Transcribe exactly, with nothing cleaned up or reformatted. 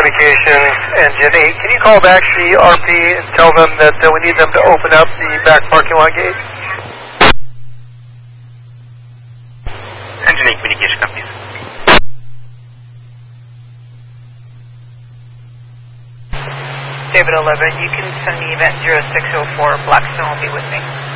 Communications, Engine eight. Can you call back the R P and tell them that uh, we need them to open up the back parking lot gate? Engine eight Communication Companies. David eleven, you can send me event zero six zero four. Blackstone will be with me.